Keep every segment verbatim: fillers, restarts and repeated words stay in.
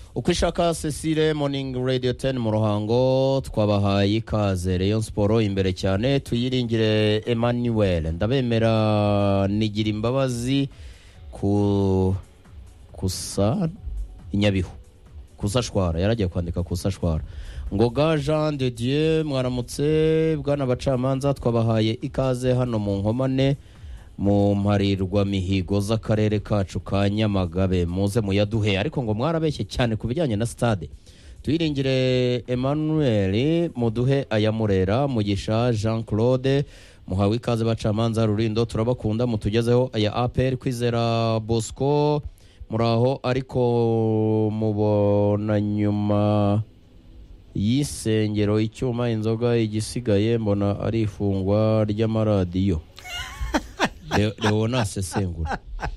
ukwishaka Cecile Morning Radio ten mu Ruhango twabahaye ikaze Rayon Sport imbere cyane tuyiringire Emmanuel ndabemera nigira imbabazi ku kusa inyabihu kusashwara yaragiye kwandika kusashwara Ngoga Jean de Dieu mwaramutse bwana bacamanza twabahaye ikaze hano mu nkomane mu mparirwa mihigo z'akarere kacu ka Nyamagabe muze muyaduhe ariko ngo mwarabeshye cyane kubijyanye na stade tuyiringire Emmanuel muduhe ayamurera mugisha Jean Claude muhawe ikaze bacamanza Rurindo turabakunda mutugezeho aya A P R Kwizera Bosco muraho ariko mubona nyuma y'isengero icyuma inzoga igisigaye mbona ari ifungwa ry'amaradiyo Leo nasesengura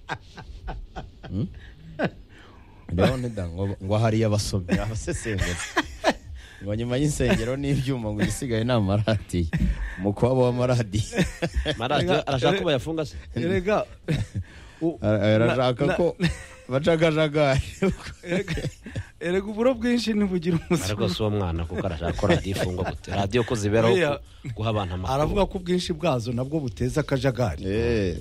Leo ndango ngo hari abasomyi abasesengura ngo nyuma y'insengero n'ibyuma ngo igisigaye na maradiyo mukwabo wa maradiyo maradiyo arashaka ko bayafunga se erega arashaka ko bacagajagari erega uburo bwinshi ntibugira umusoro ariko so mwana kuko arashaka ko radiyo ifungwa gute radiyo ko ziberaho guha abantu amakuru aravuga ko ubwinshi bwazo nabwo buteza akajagari eh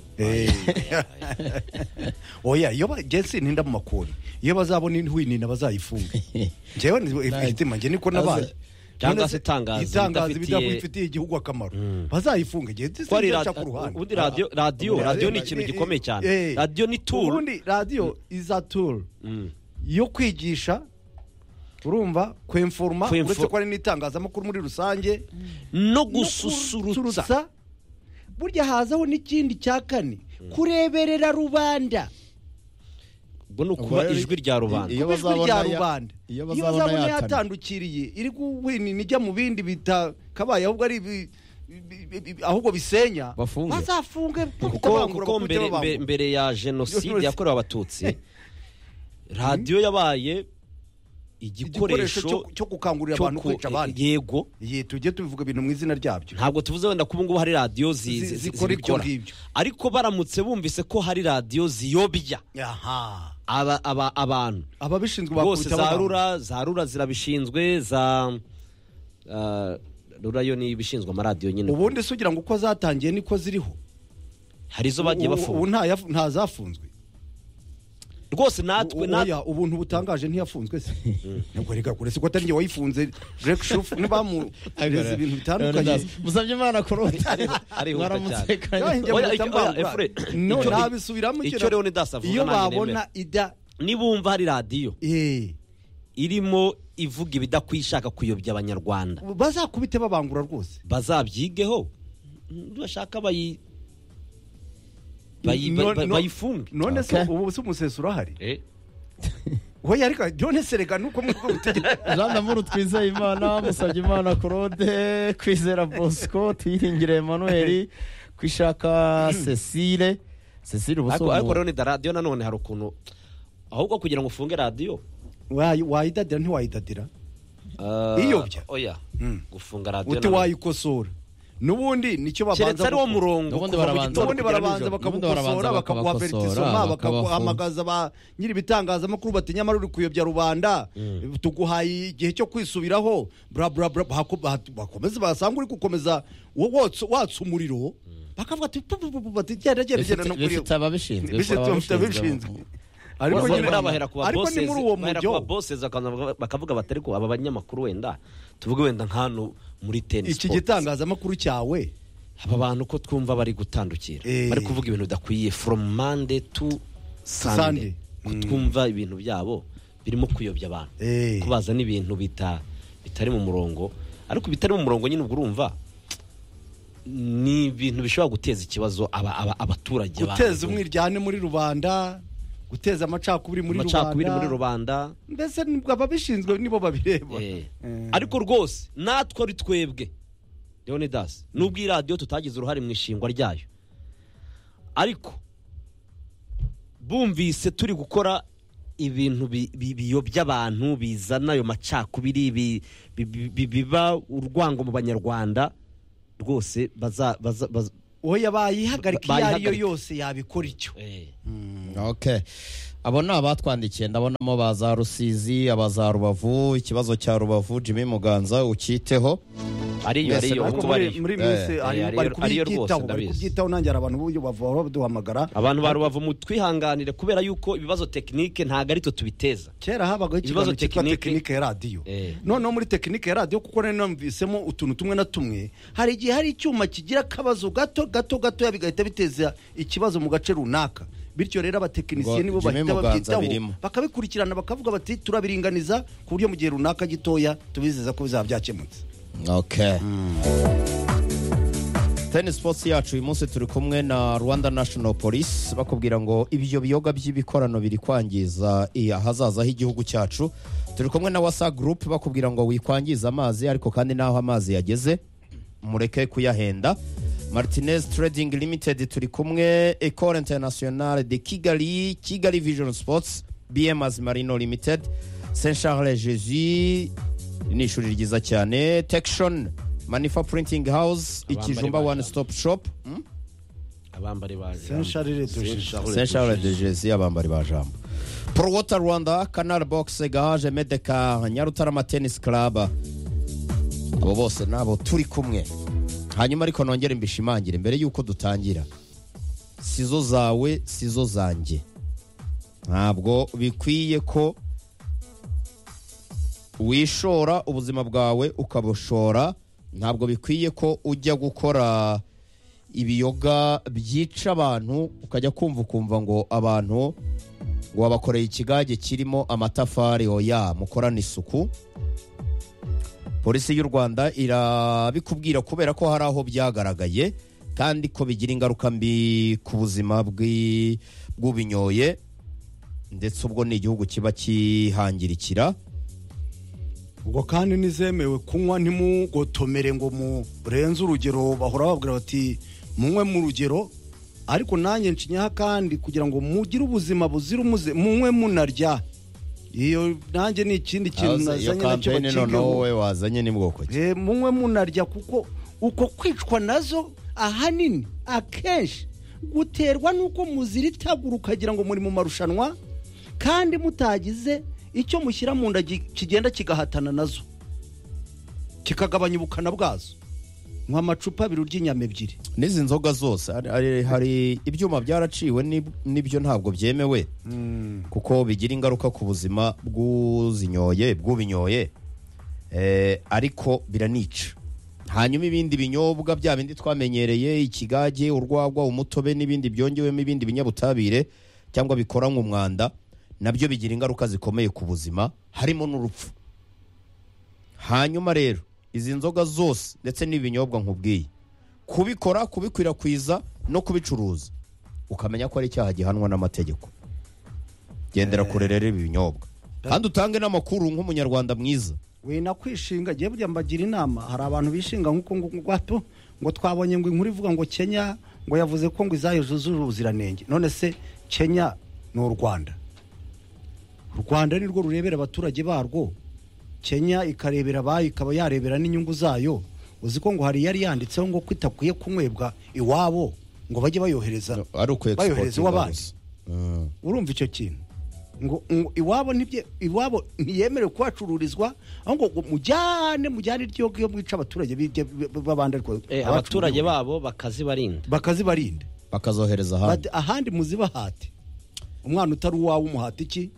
oya iyo bagenzi ninda mu makuru iyo bazabona intwini nabazayifunga jewe igitima nge niko nabaye cyangwa se tangaza itangaza bidafitiye igihugu akamaro bazayifunga igihe cyo ku ruhande ubundi radio radio radio ni ikintu gikomeye cyane radio ni tool ubundi radio is a tool yo kwigisha urumva kwinforma uretse ko ari nitangaza makuru muri rusange no gususurutsa burya hazaho n'ikindi cyakane kureberera rubanda bono kuba ijwi rya rubanda iyo bazabona rubanda iyo bazabona yatandukiriye iri guhwini nijya mu bindi bita kabaye ahubwo ari ahubwo bisenya bazafunge kuko mbere mbere ya genocide yakorewe abatutsi radio yabaye igikoresho cyo gukangurira abantu kwica abandi yego ye tujye tubivuga ibintu mu izina ryabyo ntabwo tuvuze wenda kubu ngubu hari radio zikora ibyo ngibyo ariko baramutse bumvise ko hari radio ziyobya aha aba aba abantu ababishinzwe bakubita zarura zarura zirabishinzwe za rura yo ni ibishinzwe amaradio nyine ubundi sugira ngo uko zatangiye niko ziriho hari zo bagiye bafunga ubu nta nta zafunzwe rwose natwe natwe ubuntu butangaje ntiyafunzwe se nubwo rega kure se ko atari wayifunze Greg Schuff nibamu reza ibintu bitandukanye musabye imana korota ari waramutse no nabisubiramo icyo rero ni dasavuga iyo babona ida nibumva hari radio eh irimo ivuga ibidakwishaka kuyobya abanyarwanda bazakubite babangura rwose bazabyigeho bashaka bayi bayifunge none se ubu se umuseso urahari eh oya ariko none se rega nuko muko gutegeka Jean Damuru twizeye imana musabye imana Claude Kwizera Bosco tuyiringire Emmanuel kwishaka Cecile Cecile ubuso ariko rero ni radio nanone hari ukuntu ahubwo kugira ngo ufunge radio wayidadira ntiwayidadira iyobya oya gufunga radio uti wayikosora nubundi nicyo babanza ari wo murongo ubundi barabanza ubundi barabanza bakabukosora bakaguha vertisoma bakaguhamagaza ba nyiri bitangaza makuru batinya mari uri kuyobya rubanda tuguhaye igihe cyo kwisubiraho bra bra bra bakomeza basanga uri gukomeza wotso watsa umuriro bakavuga ati bati genda genda genda no kuri ababishinzwe ababishinzwe ariko nyine barabahera kuba bosses ariko ni muri uwo mujyo bosses bakavuga batari ko aba banyamakuru wenda tuvuge wenda nkano muri tennis iki gitangaza makuru cyawe aba bantu ko twumva bari gutandukira bari kuvuga ibintu bidakwiye from Monday to Sunday twumva ibintu byabo birimo kuyobya abantu kubaza n'ibintu bita bitari mu murongo ariko bitari mu murongo nyine urumva ni ibintu bishobora guteza ikibazo aba abaturage guteza umwiryane muri rubanda guteza amacakubiri muri rubanda amacakubiri muri rubanda mbese nibwo ababishinzwe nibo babireba ariko rwose natwe ari twebwe Leonidas nubwo radio tutagize uruhare mu ishingwa ryayo ariko bumvise turi gukora ibintu biyobya abantu bizana ayo macakubiri biba urwango mu banyarwanda rwose baza oya bayihagarika iyo yose yabikora icyo okay abo ni abatwandikiye ndabonamo baza Rusizi abaza Rubavu ikibazo cya Rubavu Jimmy Muganza ukiteho ariyo ariyo muri minsi bari kubyitaho bari kubyitaho nanjye abantu b'uburyo bavura baduhamagara abantu ba Rubavu mu twihanganire kubera yuko ibibazo tekinike ntago ari to tubiteza kera habagaho ikibazo tekinike ya radio noneho muri tekinike ya radio kuko nari numvisemo utuntu tumwe na tumwe hari igihe hari icyuma kigira kabazo gato gato gato yabigahita biteza ikibazo mu gace runaka bityo rero abatekinisiye nibo bahita babyitaho bakabikurikirana bakavuga bati turabiringaniza ku buryo mu gihe runaka gitoya tubizeza ko bizaba byakemutse. Okay. Mm. Tennis Sports yacu uyu munsi turi kumwe na Rwanda National Police bakubwira ngo ibyo biyoga by'ibikorano biri kwangiza ahazaza h'igihugu cyacu. Turi kumwe na Wasa Group bakubwira ngo wikwangiza amazi ariko kandi naho amazi yageze mureke kuyahenda. Martinez Trading Limited turi kumwe, Ecole Internationale de Kigali, Kigali Vision Sports, B M as Marino Limited, Saint Charles Jesus ni ishuri ryiza cyane, Textion Manifa Printing House, Ikijumba One Stop Shop, hmm? abambari baje Saint Charles de Jesus abambari bajambo, Pro Water Rwanda, Canal Box, Garage Medeka, Nyarutarama Tennis Club, abo bose nabo turi kumwe. Hanyuma ariko nongere mbishimangire mbere yuko dutangira, sizo zawe sizo zanjye, ntabwo bikwiye ko wishora ubuzima bwawe ukabushora, ntabwo bikwiye ko ujya gukora ibiyoga byica abantu ukajya kumva ukumva ngo abantu ngo wabakoreye ikigage kirimo amatafari. Oya, mukorana isuku. Polisi y'u Rwanda irabikubwira kubera ko hari aho byagaragaye kandi ko bigira ingaruka mbi ku buzima bw'ubinyoye, ndetse ubwo ni igihugu kiba kihangirikira. Ubwo kandi nizemewe kunywa ntimugotomere ngo murenze urugero, bahora babwira bati munywe mu rugero, ariko nanjye nshinyaho kandi kugira ngo mugire ubuzima buzira umuze munywe munarya. Iyo nanjye ni ikindi kintu nazanye nacyo bakinga wowe wazanye ni bwoko ki eh munywe munarya, kuko uko kwicwa nazo ahanini akenshi guterwa nuko muziritagura ukagira ngo muri mu marushanwa kandi mutagize icyo mushyira mu nda kigenda kigahatana nazo kikagabanya ubukana bwazo. Nka macupa abiri uryinyama ebyiri n'izi nzoga zose hari, hari ibyuma byaraciwe nibyo ntabwo byemewe mm. kuko bigira ingaruka ku buzima bw'uzinyoye bw'ubinyoye eh, ariko biranica. Hanyuma ibindi binyobwa bya bindi twamenyereye, ikigage, urwagwa, umutobe n'ibindi byongewemo ibindi binyabutabire cyangwa bikora nk'umwanda, nabyo bigira ingaruka zikomeye ku buzima harimo n'urupfu. Hanyuma rero izi nzoga zose ndetse n'ibinyobwa nkubwiye kubikora, kubikwirakwiza no kubicuruza ukamenya ko ari icyaha gihanwa n'amategeko. Gendera kure rero ibi binyobwa kandi utange n'amakuru nk'umunyarwanda mwiza. We nakwishinga giye burya mbagira inama, hari abantu bishinga nk'uko ngwato ngo twabonye ngo inkuru ivuga ngo Kenya ngo yavuze ko ngo izayo zuzuje ubuziranenge. None se Kenya ni u Rwanda, u Rwanda ni rwo rurebera abaturage barwo, Kenya ikarebera bayo ikaba yarebera n'inyungu zayo. Uzi ko ngo hari yari yanditseho ngo kwitakwiye kunywebwa iwabo ngo bajye bayohereza ari uko bayohereza wabandi. Mm. Urumva icyo kintu ngo iwabo nibye iwabo ntiyemerewe kwacururizwa ahubwo mujyane mujyane iryo yo mwica abaturage babanda ariko abaturage babo bakazibarinda bakazibarinda bakazohereza ahandi ahandi muzibahate. Umwana utari uwawe umuhati iki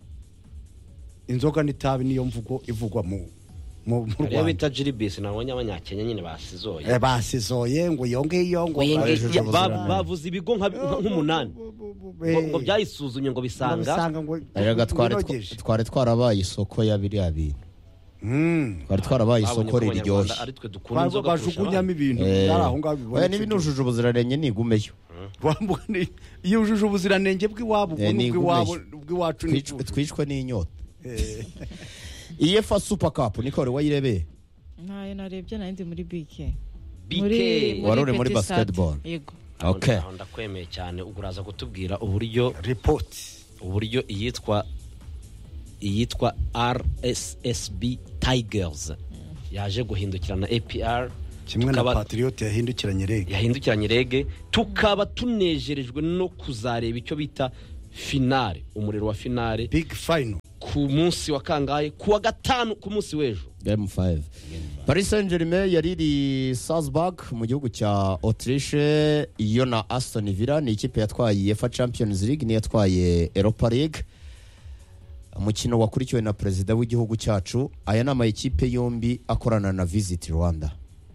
inzoga n'itabi niyo mvugo ivugwa mu mu Rwanda. Bita Jiribis nabonye abanyakenya nyine basizoye eh basizoye ngo yonge iyo ngo bavuze ibigo nk'umunani ngo byayisuzumye ngo bisanga araga tware tware twarabaye isoko ya biri abintu mm tware twarabaye isoko riryoshye aritwe dukunda inzoga bajugunyamo ibintu naraho ngabibona n'ibinujuje ubuziranenge nigumeyo bambuka ni iyo ujuje ubuziranenge bw'iwabo bw'iwabo bw'iwacu twicwe n'inyota. E F A Super Cup niko wari wayirebeye? Ntayo narebye nandi muri B K. B K warore muri basketball. Yego. Okay. Ndakwemeye cyane uguraza kutubwira uburyo report uburyo iyitwa iyitwa R S S B Tigers yaje guhindukirana A P R kimwe na Patriot yahindukiranye rege yahindukiranye rege tukaba tunejerejwe no kuzareba icyo bita finale umuriro wa finale big final ku munsi wa kangahe ku wa gatanu ku munsi w'ejo game five. Paris Saint-Germain yari iri Salzburg mu gihugu cya Autriche, iyo na Aston Villa ni ikipe yatwaye UEFA Champions League ni yatwaye Europa League. Umukino wakurikiwe na perezida w'igihugu cyacu. Aya ni amakipe yombi akorana na Visit Rwanda.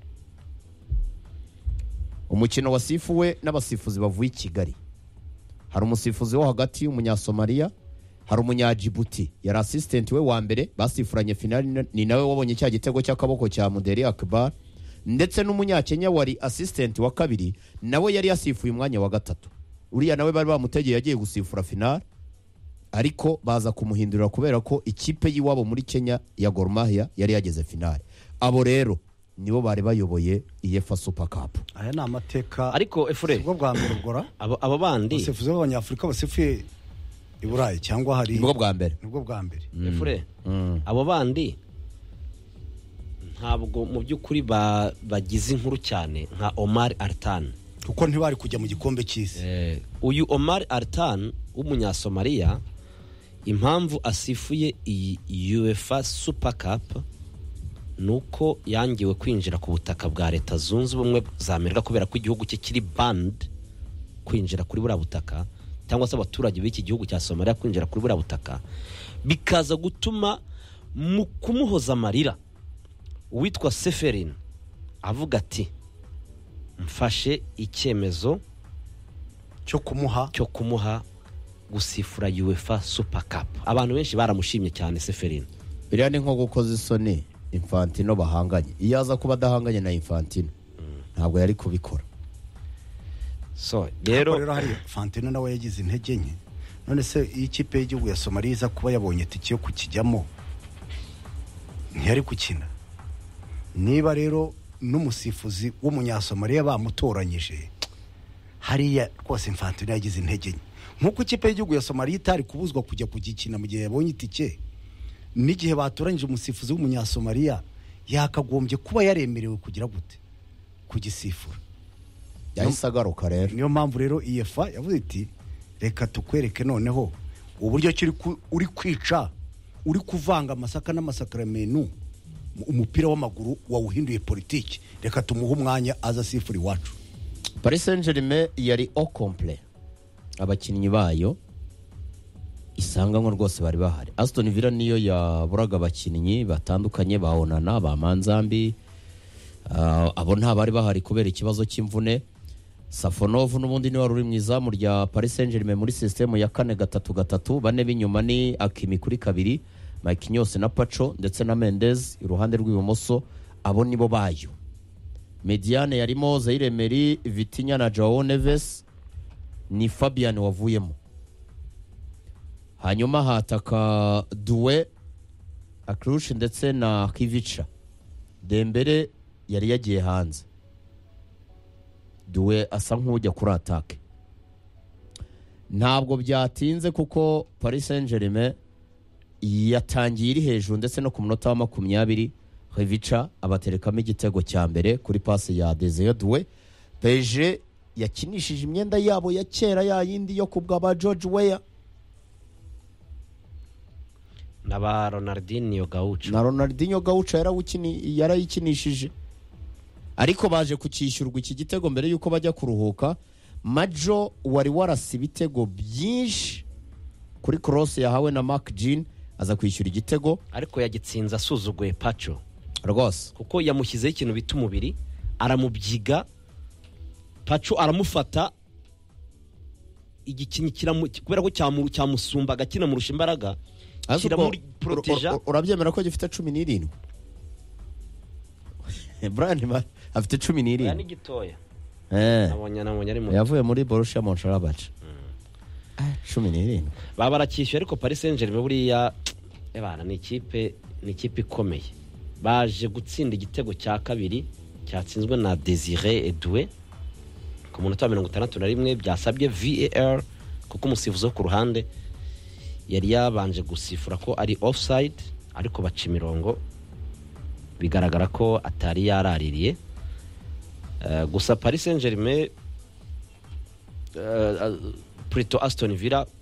Umukino wasifuwe n'abasifuzi bavuye i Kigali. Hari umusifuzi wo hagati w'umunyasomaliya, hari umunyajibuti yari assistant we wa mbere basifuranye finali, ni nawe wabonye cya gitego cy'akaboko cya Muderi Akbar, ndetse n'umunyakenya wari assistant wa kabiri nawe yari yasifuye umwanya wa gatatu. Uriya nawe bari bamutegeye yagiye gusifura finali, ariko baza kumuhindurira kubera ko ikipe y'iwabo muri Kenya ya Gor Mahia yari yageze finali. Abo rero nibo bari bayoboye UEFA Super Cup. Aya ni amateka, ariko Efure ubwo bwa mbere ubwora abo abo bandi basifuze b'abanyafurika basifuye i Burayi cyangwa hari nibwo bwa mbere nibwo bwa mbere Efure Mm. abo bandi ntabwo mu by'ukuri ba- bagize inkuru cyane nka Omar Artan, kuko ntibari kujya mu gikombe cy'isi. eh, uyu Omar Artan w'umunyasomaliya impamvu asifuye iyi UEFA Super Cup nuko yangiwe kwinjira ku butaka bwa Leta Zunze Ubumwe za Amerika kubera ko igihugu cye kiri banned kwinjira kuri buriya butaka, cyangwa se abaturage b'iki gihugu cya Somalia kwinjira kuri buriya butaka, bikaza gutuma mu kumuhoza amarira uwitwa Seferin avuga ati mfashe icyemezo cyo kumuha cyo kumuha gusifura UEFA Super Cup. Abantu benshi baramushimye cyane Seferin. Biriya ni nko gukoza isoni Infantino bahanganye. Iyo aza kuba adahanganye na Infantino ntabwo yari kubikora. So rero rero hari Infantino nawe yagize intege nke. None se iyi kipe y'igihugu ya Somalia iza kuba yabonye tike yo kukijyamo ntiyari gukina. Niba rero n'umusifuzi w'umunyasomaliya bamutoranyije, hariya rwose Infantino yagize intege nke. Nkuko ikipe y'igihugu ya Somalia itari kubuzwa kujya kugikina mu gihe yabonye itike, n'igihe batoranyije umusifuzi w'umunyasomaliya yakagombye kuba yaremerewe kugira gute kugisifura. Yahise agaruka rero. Niyo mpamvu rero UEFA yavuze iti reka tukwereke noneho uburyo kiri uri kwica, uri kuvanga amasaka n'amasakaramentu, umupira w'amaguru wawuhinduye politiki, reka tumuhe umwanya aza sifuri wacu. Paris Saint-Germain yari au complet. Abakinnyi bayo isanga ngo rwose bari bahari. Aston Villa niyo yaburaga abakinnyi batandukanye bahonana ba Manzambi, uh, abo nta bari bahari kubera ikibazo cy'imvune. Safonov n'ubundi ni wari uri mu izamu rya Paris Saint-Germain muri system ya kane gatatu gatatu, bane b'inyuma ni Hakimi kuri kabiri, Marquinhos na Pacho ndetse na Mendes iruhande rw'ibumoso, abo nibo bayo. Mediane yarimo Zaire Emery, Vitinha na Joao Neves, ni Fabian wavuyemo. Hanyuma hataka Doué, Akrush ndetse na Kivica. Dembele yari yagiye hanze. Doué asa nk'ujya kuri attaque. Ntabwo byatinze kuko Paris Saint-Germain yatangiye iri hejuru ndetse no ku munota wa makumyabiri Kivica abaterekamo igitego cya mbere kuri pasi ya Desire Doué. P S G yakinishije imyenda yabo ya kera ya yindi yo kubwa ba George Weah na ba Ronaldinho Gaucho. na Ronaldinho Gaucho yarawukini yarayikinishije, ariko baje kukishyurwa iki gitego mbere yuko bajya kuruhuka. Majo wari warasi ibitego byinshi kuri cross yahawe na Mark Jean aza kwishyura igitego, ariko yagitsinze asuzuguye Pacho rwose kuko yamushyizeho ikintu bita umubiri, aramubyiga. Pacho aramufata igikinyi kiramu kubera ko cyamusumba gakina murusha imbaraga, kiramuri proteja. Urabyemera ko gifite cumi n'irindwi? Brian afite cumi n'irindwi. Yani gitoya. Eh. Nabonye nabonye ari mu. Yavuye muri Borussia Mönchengladbach. Ah, cumi n'irindwi. Baba barakishyuye, ariko Paris Saint-Germain buriya ebana ni ikipe ni ikipe ikomeye. Baje gutsinda igitego cya kabiri cyatsinzwe na Desire Doué ku munota wa mirongo itandatu na rimwe, byasabye V A R kuko umusifuzi wo ku ruhande yari yabanje gusifura ko ari offside, ariko baca imirongo bigaragara ko atari yaraririye. Uh, gusa Paris Saint-Germain uh, uh, Prito Aston Villa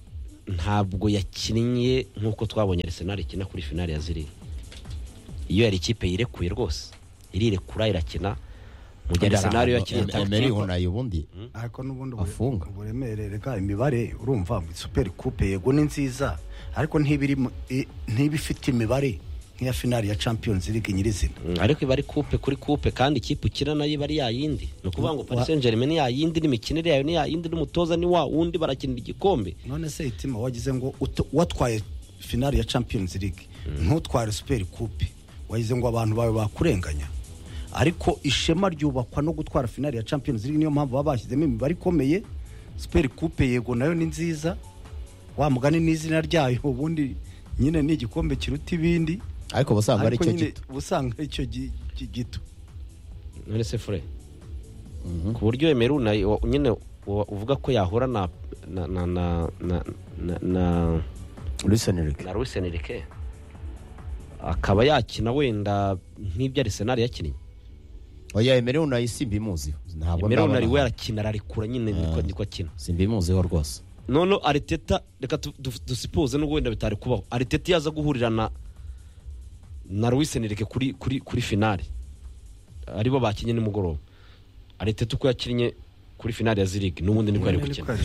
ntabwo yakinnye nk'uko twabonye Arsenal ikina kuri finale ya ziri. Iyo yari ikipe yirekuye rwose irirekura irakina mu gihe Arsenal yakinnye Emery Honayi ubundi ariko n'ubundi afunga uburemere reka imibare urumva mu Super Coupe yego ni nziza ariko ntibiri ntibifite imibare nk'iya finale ya Champions League nyirizina. Mm, ariko iba ari coupe kuri coupe kandi ikipe ukina nayo iba ari yayindi. No kuvuga ngo Paris Saint-Germain ni yayindi n'imikinire yayo ni yayindi n'umutoza ni wa wundi barakinira igikombe. None se itima wagize ngo watwaye finale ya Champions League mm. ntutware Super Coupe wagize ngo abantu bawe bakurenganya. Ariko ishema ryubakwa no gutwara finale ya Champions League niyo mpamvu baba bashyizemo imibare ikomeye. Super Coupe yego nayo ni nziza wa mugani n'izina ryayo ubundi nyine ni igikombe kiruta ibindi ariko busanga ari cyo gito busanga ari cyo gito. None se fure ku buryo Emery nyine uvuga ko yahora na na na na na na Luis Enrique na Luis Enrique akaba yakina wenda nk'ibyo Arsenal yakinnye. Oya Emery Honayi simbimuzi ntabwo Emery Honayi we arakina ararikura nyine niko niko akina simbimuziho rwose. Nono Arteta reka dusipoze no wenda bitari kubaho Arteta yaza guhurirana na Luis Enrique kuri kuri kuri finale aribo bakinye nimugoroba. Arteta uko yakinnye kuri finale ya Zurich n'ubundi niko ari gukina.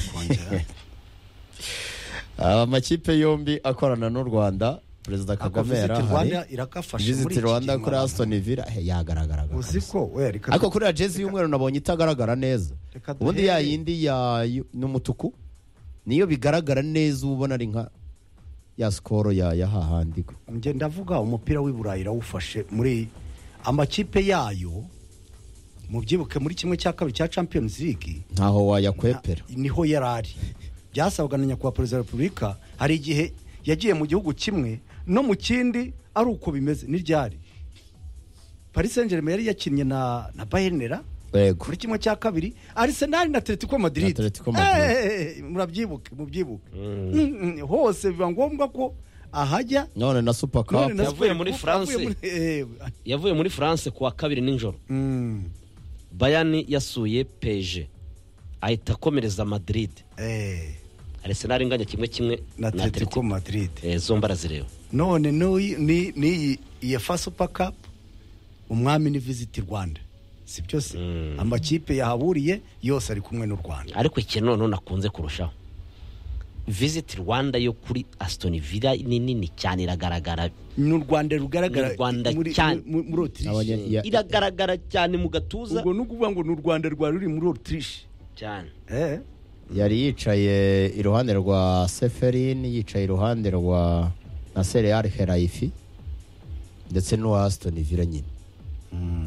Amakipe yombi akorana n'u Rwanda Perezida Kagame yarahari Visit Rwanda kuri Aston Villa yagaragara uziko we ariko kuri jezi y'umweru nabonye itagaragara neza ubundi ya yindi ya n'umutuku niyo bigaragara neza ubona ari nka ya skoro ya ya hahandi. Nge ndavuga umupira w'Iburayi rawufashe muri amakipe yayo mu byibuke muri kimwe cya kabiri cya Champions League ntaho wayakwepera niho yarari byasabwa na nyakubahwa Perezida wa Repubulika. Hari igihe yagiye mu gihugu kimwe no mu kindi ari uko bimeze ni ryari Paris Saint-Germain yari yakinnye na na Bayern muri kimwe cya kabiri Arsenal na Atletico Madrid murabyibuke mubyibuke mm. hose biba ngombwa ko ahajya none na Super Cup yavuye muri France yavuye muri France kuwa kabiri ninjoro mm. Bayern yasuye P S G ahita komereza Madrid eh Arsenal inganya kimwe kimwe na Atletico Madrid eh zomba razireo none no ni ni UEFA Super Cup umwami ni Visit Rwanda si byose mm. amakipe yahaburiye yose ari kumwe n'u Rwanda. Ariko iki none nakunze kurushaho Visit Rwanda yo kuri Aston Villa ni nini cyane iragaragara n'u Rwanda rugaragara muri muri Autriche iragaragara cyane mu gatuza ubwo nukuvuga ngo n'u Rwanda rwa ruri muri Autriche cyane eh yari yicaye iruhande rwa Seferin yicaye iruhande rwa Nasser Al Khelaifi ndetse no Aston Villa nyine mm.